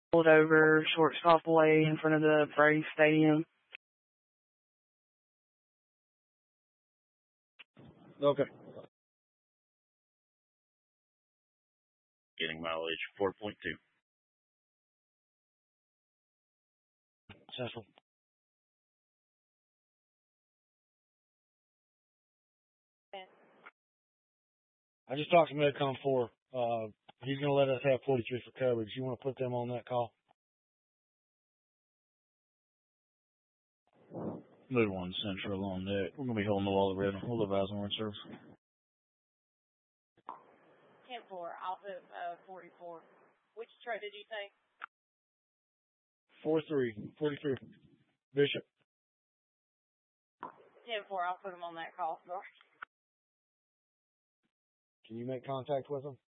pulled over short stop away in front of the Braves Stadium. Okay. Getting mileage 4.2. Central. I just talked to Medcom 4. He's going to let us have 43 for coverage. You want to put them on that call? Move 1 Central on deck. We're going to be holding the wall of red. We'll advise when we're in service. 10-4, off of 44. Which truck did you say? 43. Bishop. 10-4, I'll put him on that call. Sorry. Can you make contact with him?